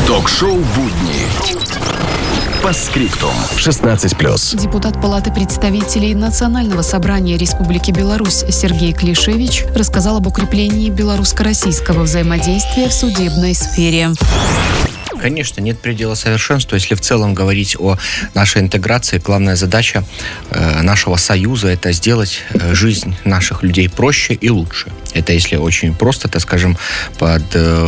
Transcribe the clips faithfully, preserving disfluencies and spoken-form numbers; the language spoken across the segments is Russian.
Ток-шоу «Будни». По скриптум. шестнадцать плюс. Депутат Палаты представителей Национального собрания Республики Беларусь Сергей Клишевич рассказал об укреплении белорусско-российского взаимодействия в судебной сфере. Конечно, нет предела совершенства. Если в целом говорить о нашей интеграции, главная задача э, нашего союза – это сделать э, жизнь наших людей проще и лучше. Это, если очень просто, так скажем, под,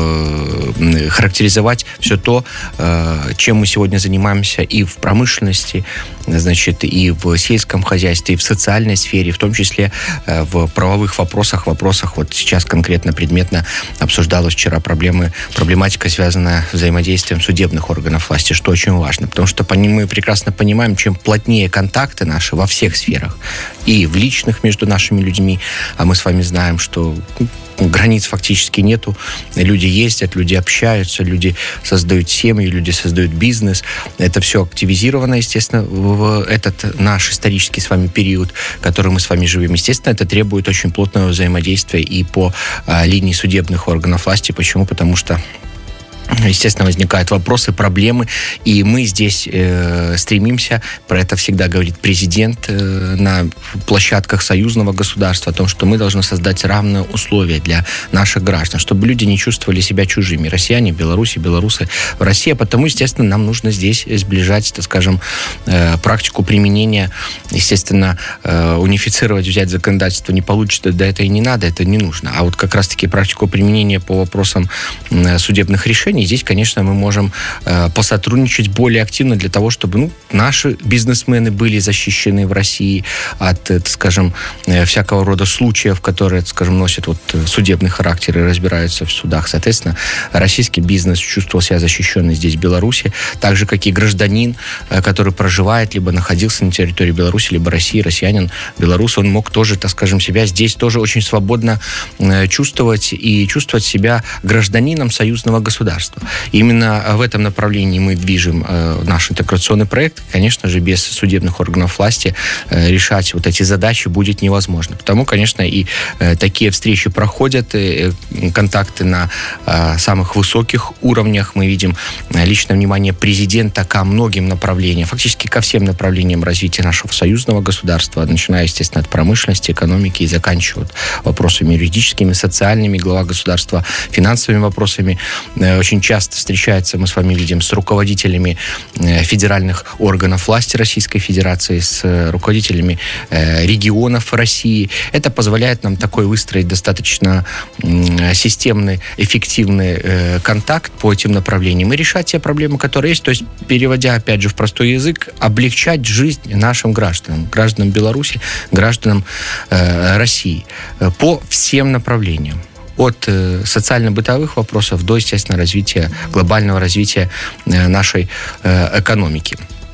э, характеризовать все то, э, чем мы сегодня занимаемся и в промышленности, значит, и в сельском хозяйстве, и в социальной сфере, в том числе э, в правовых вопросах, вопросах, вот сейчас конкретно, предметно обсуждалась вчера проблемы, проблематика, связанная с взаимодействием судебных органов власти, что очень важно, потому что мы прекрасно понимаем, чем плотнее контакты наши во всех сферах, и в личных между нашими людьми, а мы с вами знаем, что границ фактически нету, люди ездят, люди общаются, люди создают семьи, люди создают бизнес, это все активизировано, естественно, в этот наш исторический с вами период, в который мы с вами живем. Естественно, это требует очень плотного взаимодействия и по а, линии судебных органов власти. Почему? Потому что естественно, возникают вопросы, проблемы, и мы здесь э, стремимся, про это всегда говорит президент э, на площадках союзного государства, о том, что мы должны создать равные условия для наших граждан, чтобы люди не чувствовали себя чужими. Россияне в Беларуси, белорусы в России, а потому, естественно, нам нужно здесь сближать, так скажем, э, практику применения, естественно, э, унифицировать, взять законодательство не получится, да это и не надо, это не нужно. А вот как раз-таки практику применения по вопросам э, судебных решений, здесь, конечно, мы можем э, посотрудничать более активно для того, чтобы ну, наши бизнесмены были защищены в России от, э, так скажем, э, всякого рода случаев, которые, так скажем, носят вот, судебный характер и разбираются в судах. Соответственно, российский бизнес чувствовал себя защищенным здесь, в Беларуси, так же, как и гражданин, э, который проживает, либо находился на территории Беларуси, либо России, россиянин, белорус, он мог тоже, так скажем, себя здесь тоже очень свободно э, чувствовать и чувствовать себя гражданином союзного государства. Именно в этом направлении мы движем э, наш интеграционный проект. Конечно же, без судебных органов власти э, решать вот эти задачи будет невозможно. Потому, конечно, и э, такие встречи проходят, э, контакты на э, самых высоких уровнях. Мы видим э, личное внимание президента ко многим направлениям, фактически ко всем направлениям развития нашего союзного государства, начиная, естественно, от промышленности, экономики и заканчивая вопросами юридическими, социальными, глава государства, финансовыми вопросами. Э, очень часто встречается, мы с вами видим, с руководителями э, федеральных органов власти Российской Федерации, с э, руководителями э, регионов России. Это позволяет нам такой выстроить достаточно э, системный, эффективный э, контакт по этим направлениям и решать те проблемы, которые есть. То есть, переводя, опять же, в простой язык, облегчать жизнь нашим гражданам, гражданам Беларуси, гражданам э, России э, по всем направлениям. От э, социально-бытовых вопросов до, естественно, развития, глобального развития э, нашей э, экономики.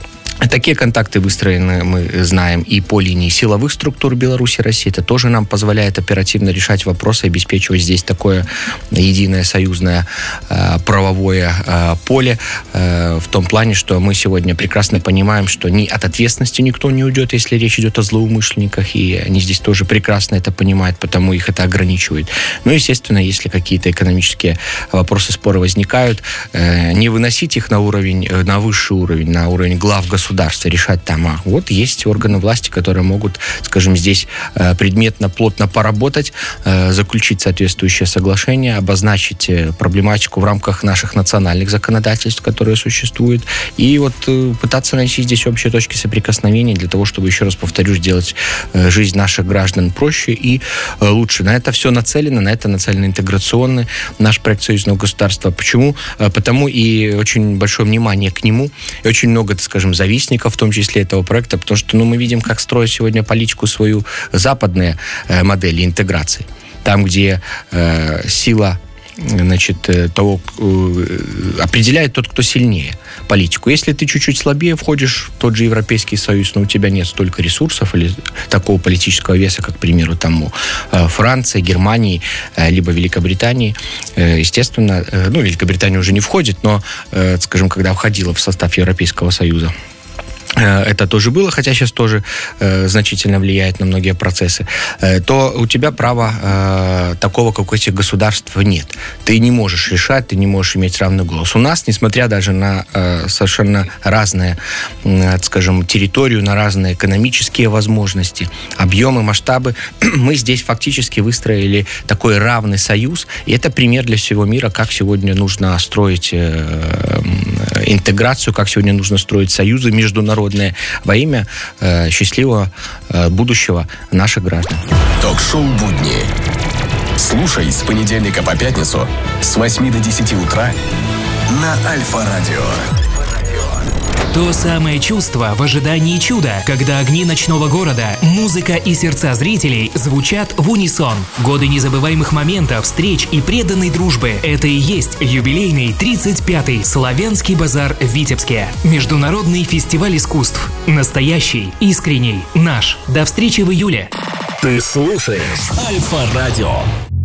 Такие контакты выстроены, мы знаем, и по линии силовых структур Беларуси и России. Это тоже нам позволяет оперативно решать вопросы, обеспечивать здесь такое единое союзное э, правовое э, поле э, в том плане, что мы сегодня прекрасно понимаем, что ни от ответственности никто не уйдет, если речь идет о злоумышленниках, и они здесь тоже прекрасно это понимают, потому их это ограничивает. Ну, естественно, если какие-то экономические вопросы, споры возникают, э, не выносить их на уровень, на высший уровень, на уровень глав государства, государства, решать там. А вот есть органы власти, которые могут, скажем, здесь э, предметно, плотно поработать, э, заключить соответствующее соглашение, обозначить э, проблематику в рамках наших национальных законодательств, которые существуют, и вот э, пытаться найти здесь общие точки соприкосновения для того, чтобы, еще раз повторю, сделать э, жизнь наших граждан проще и э, лучше. На это все нацелено, на это нацелен интеграционный наш проект союзного государства. Почему? Э, потому и очень большое внимание к нему, и очень много, так скажем, зависимости в том числе этого проекта, потому что ну, мы видим, как строят сегодня политику свою западные э, модели интеграции. Там, где э, сила значит, того, э, определяет тот, кто сильнее политику. Если ты чуть-чуть слабее входишь в тот же Европейский Союз, но у тебя нет столько ресурсов или такого политического веса, как, к примеру, там у э, Франции, Германии, э, либо Великобритании, э, естественно, э, ну, Великобритания уже не входит, но, э, скажем, когда входила в состав Европейского Союза, это тоже было, хотя сейчас тоже э, значительно влияет на многие процессы, э, то у тебя права э, такого, как у этих государств, нет. Ты не можешь решать, ты не можешь иметь равный голос. У нас, несмотря даже на э, совершенно разные, э, скажем, территорию, на разные экономические возможности, объемы, масштабы, мы здесь фактически выстроили такой равный союз, и это пример для всего мира, как сегодня нужно строить э, интеграцию, как сегодня нужно строить союзы международные во имя э, счастливого э, будущего наших граждан. Ток-шоу «Будни». Слушай с понедельника по пятницу с восьми до десяти утра на Альфа-радио. То самое чувство в ожидании чуда, когда огни ночного города, музыка и сердца зрителей звучат в унисон. Годы незабываемых моментов, встреч и преданной дружбы. Это и есть юбилейный тридцать пятый Славянский базар в Витебске. Международный фестиваль искусств. Настоящий, искренний, наш. До встречи в июле. Ты слушаешь Альфа-радио.